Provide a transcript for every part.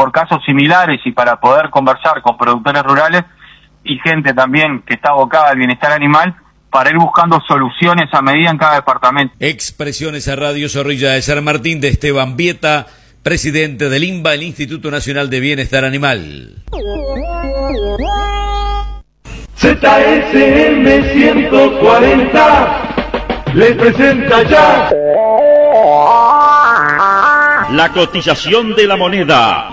por casos similares y para poder conversar con productores rurales y gente también que está abocada al bienestar animal, para ir buscando soluciones a medida en cada departamento. Expresiones a Radio Zorrilla de San Martín de Esteban Vieta, presidente del INBA, el Instituto Nacional de Bienestar Animal. ZSM 140 les presenta ya la cotización de la moneda.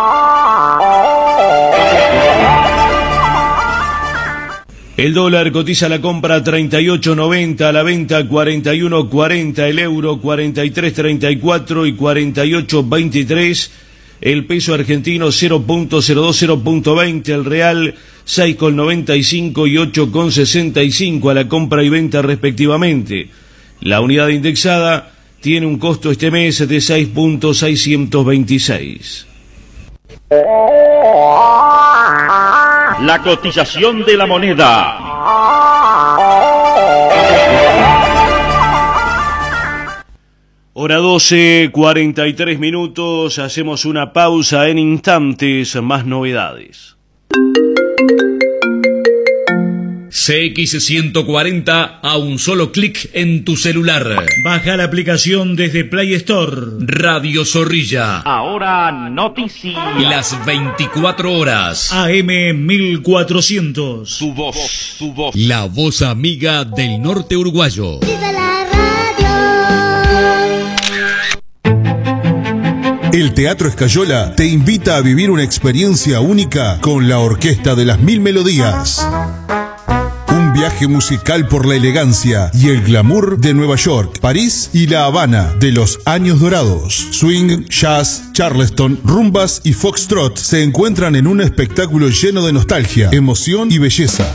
El dólar cotiza la compra a 38.90, a la venta 41.40, el euro 43.34 y 48.23, el peso argentino 0.02, 0.20, el real 6.95 y 8.65 a la compra y venta respectivamente. La unidad indexada tiene un costo este mes de 6.626. La cotización de la moneda. Hora 12, 43 minutos, hacemos una pausa, en instantes más novedades. CX140 a un solo clic en tu celular. Baja la aplicación desde Play Store. Radio Zorrilla. Ahora noticias. Las 24 horas. AM 1400. Tu voz, tu voz. La voz amiga del norte uruguayo. ¡Viva la radio! El Teatro Escayola te invita a vivir una experiencia única con la Orquesta de las Mil Melodías. Un viaje musical por la elegancia y el glamour de Nueva York, París y La Habana de los años dorados. Swing, jazz, charleston, rumbas y foxtrot se encuentran en un espectáculo lleno de nostalgia, emoción y belleza.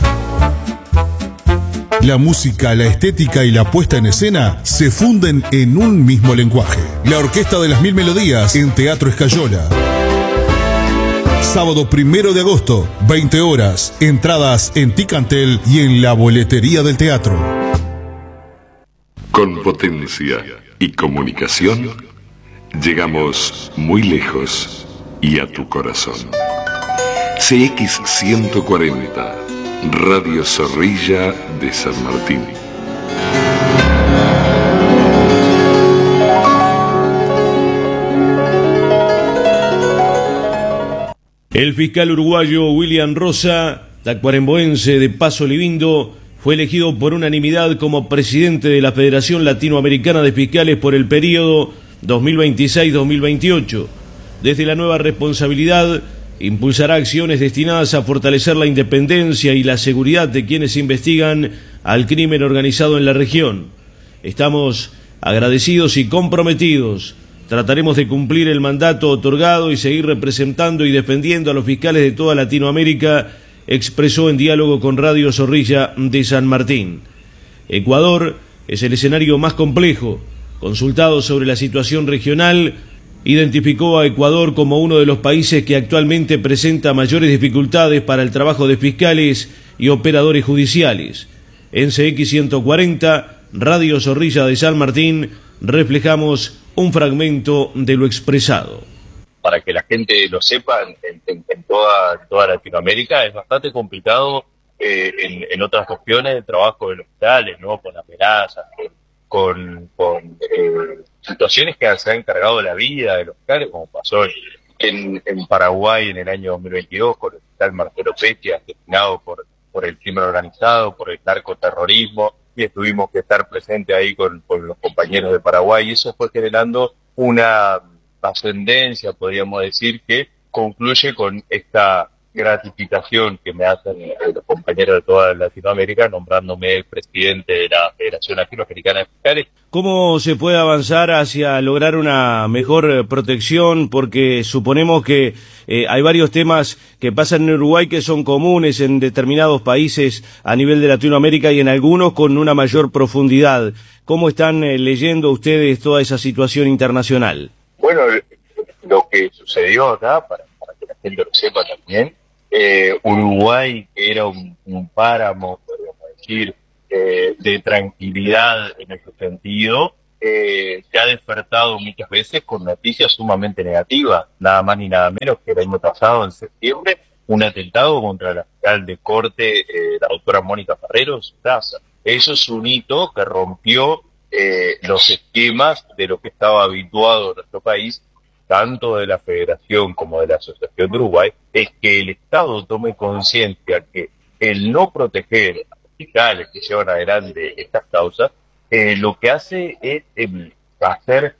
La música, la estética y la puesta en escena se funden en un mismo lenguaje. La Orquesta de las Mil Melodías en Teatro Escayola. Sábado 1 de agosto, 20 horas. Entradas en Ticantel y en la boletería del teatro. Con potencia y comunicación, llegamos muy lejos y a tu corazón. CX140, Radio Zorrilla de San Martín. El fiscal uruguayo William Rosa, tacuarembóense de Paso Livindo, fue elegido por unanimidad como presidente de la Federación Latinoamericana de Fiscales por el periodo 2026-2028. Desde la nueva responsabilidad, impulsará acciones destinadas a fortalecer la independencia y la seguridad de quienes investigan al crimen organizado en la región. Estamos agradecidos y comprometidos. Trataremos de cumplir el mandato otorgado y seguir representando y defendiendo a los fiscales de toda Latinoamérica, expresó en diálogo con Radio Zorrilla de San Martín. Ecuador es el escenario más complejo. Consultado sobre la situación regional, identificó a Ecuador como uno de los países que actualmente presenta mayores dificultades para el trabajo de fiscales y operadores judiciales. En CX140, Radio Zorrilla de San Martín, reflejamos un fragmento de lo expresado. Para que la gente lo sepa, en toda Latinoamérica es bastante complicado en otras cuestiones de trabajo de los fiscales, ¿no? Con amenazas, con situaciones que se han encargado la vida de los fiscales, como pasó en Paraguay en el año 2022 con el fiscal Marcelo Pescia, asesinado por el crimen organizado, por el narcoterrorismo, y tuvimos que estar presentes ahí con los compañeros de Paraguay, y eso fue generando una ascendencia, podríamos decir, que concluye con esta gratificación que me hacen los compañeros de toda Latinoamérica, nombrándome presidente de la Federación Latinoamericana de Fiscales. ¿Cómo se puede avanzar hacia lograr una mejor protección? Porque suponemos que hay varios temas que pasan en Uruguay que son comunes en determinados países a nivel de Latinoamérica y en algunos con una mayor profundidad. ¿Cómo están leyendo ustedes toda esa situación internacional? Bueno, lo que sucedió acá, para que la gente lo sepa también, Uruguay, que era un páramo, podríamos decir, de tranquilidad en ese sentido, se ha despertado muchas veces con noticias sumamente negativas, nada más ni nada menos que el año pasado, en septiembre, un atentado contra la fiscal de corte, la doctora Mónica Ferrero, en su casa. Eso es un hito que rompió los esquemas de lo que estaba habituado en nuestro país, tanto de la Federación como de la Asociación de Uruguay, es que el Estado tome conciencia que el no proteger a los fiscales que llevan adelante estas causas, lo que hace es hacer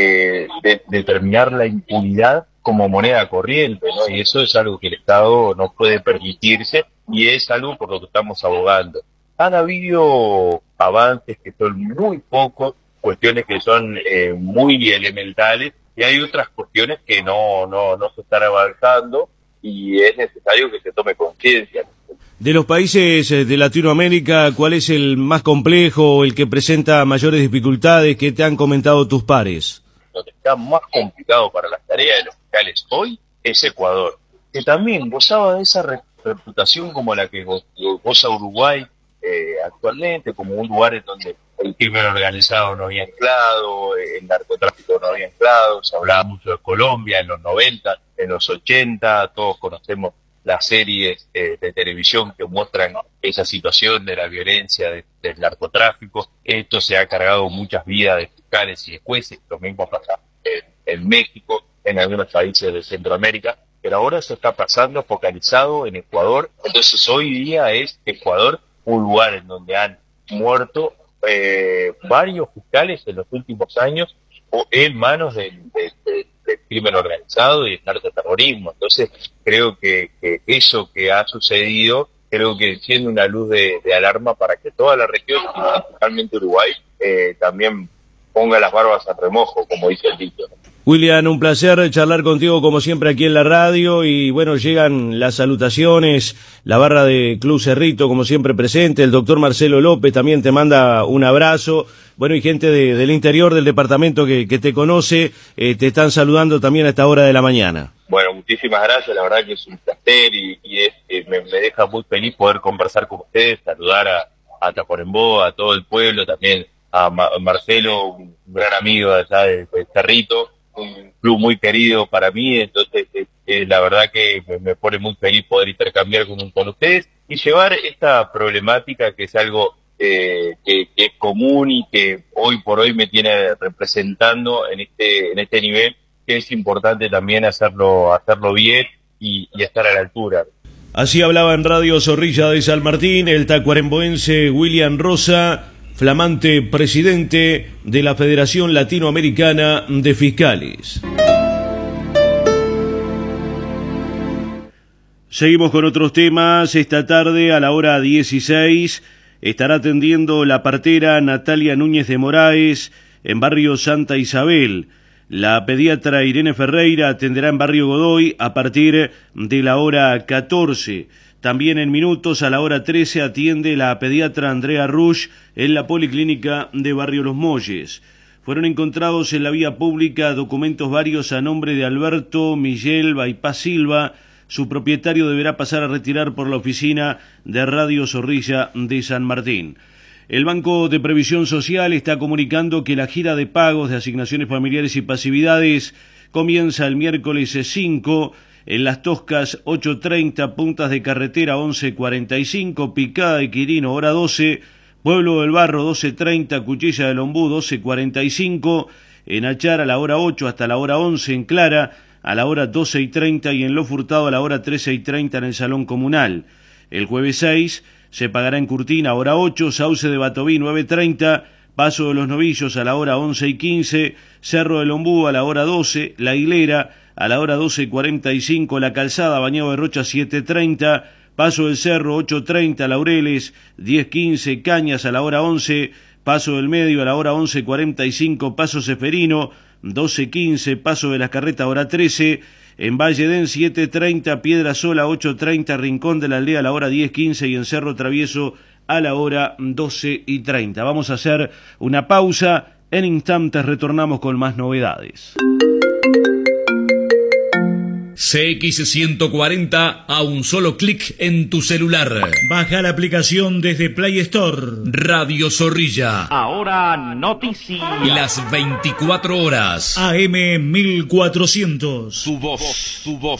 determinar la impunidad como moneda corriente, ¿no? Y eso es algo que el Estado no puede permitirse y es algo por lo que estamos abogando. Han habido avances que son muy pocos, cuestiones que son muy elementales, y hay otras cuestiones que no se están avanzando y es necesario que se tome conciencia. De los países de Latinoamérica, ¿cuál es el más complejo o el que presenta mayores dificultades que te han comentado tus pares? Lo que está más complicado para las tareas de los fiscales hoy es Ecuador, que también gozaba de esa reputación como la que goza Uruguay actualmente, como un lugar en donde el crimen organizado no había anclado, el narcotráfico no había anclado. Se hablaba mucho de Colombia en los 90, en los 80, todos conocemos las series de televisión que muestran esa situación de la violencia del narcotráfico. Esto se ha cargado muchas vidas de fiscales y de jueces, lo mismo pasa en México, en algunos países de Centroamérica, pero ahora se está pasando focalizado en Ecuador. Entonces hoy día es Ecuador un lugar en donde han muerto varios fiscales en los últimos años en manos del crimen organizado y del narcoterrorismo. Entonces creo que eso que ha sucedido, creo que enciende una luz de alarma para que toda la región, principalmente Uruguay, también ponga las barbas a remojo, como dice el dicho. William, un placer charlar contigo como siempre aquí en la radio y bueno, llegan las salutaciones, la barra de Club Cerrito como siempre presente, el doctor Marcelo López también te manda un abrazo, bueno y gente del interior del departamento que te conoce, te están saludando también a esta hora de la mañana. Bueno, muchísimas gracias, la verdad que es un placer y me deja muy feliz poder conversar con ustedes, saludar a Tacuarembó, a todo el pueblo, también a Marcelo, un gran amigo de allá de Cerrito, un club muy querido para mí, entonces la verdad que me pone muy feliz poder intercambiar con ustedes y llevar esta problemática que es algo que es común y que hoy por hoy me tiene representando en este nivel, que es importante también hacerlo bien y estar a la altura. Así hablaba en Radio Zorrilla de San Martín el tacuaremboense William Rosa, flamante presidente de la Federación Latinoamericana de Fiscales. Seguimos con otros temas. Esta tarde a la hora 16 estará atendiendo la partera Natalia Núñez de Moraes en barrio Santa Isabel. La pediatra Irene Ferreira atenderá en barrio Godoy a partir de la hora 14. También en minutos a la hora 13 atiende la pediatra Andrea Rush en la Policlínica de Barrio Los Molles. Fueron encontrados en la vía pública documentos varios a nombre de Alberto Miguel Baipás Silva. Su propietario deberá pasar a retirar por la oficina de Radio Zorrilla de San Martín. El Banco de Previsión Social está comunicando que la gira de pagos de asignaciones familiares y pasividades comienza el miércoles 5 en Las Toscas 8:30, Puntas de Carretera 11:45, Picada de Quirino hora 12, Pueblo del Barro 12:30, Cuchilla del Ombú 12:45, en Achar a la hora 8 hasta la hora 11, en Clara a la hora 12:30 y en Lo Furtado a la hora 13:30 en el Salón Comunal. El jueves 6 se pagará en Curtina hora 8, Sauce de Batoví 9:30, Paso de los Novillos a la hora 11:15, Cerro del Ombú a la hora 12, La Hilera a la hora 12:45, La Calzada, Bañado de Rocha 7:30, Paso del Cerro 8:30, Laureles 10:15, Cañas a la hora 11, Paso del Medio a la hora 11:45, Paso Seferino 12:15, Paso de las Carretas hora 13, en Valle Den 7:30, Piedra Sola 8:30, Rincón de la Aldea a la hora 10:15 y en Cerro Travieso a la hora 12:30. Vamos a hacer una pausa, en instantes retornamos con más novedades. CX140 a un solo clic en tu celular. Baja la aplicación desde Play Store. Radio Zorrilla. Ahora noticias. Las 24 horas. AM 1400. Tu voz, tu voz.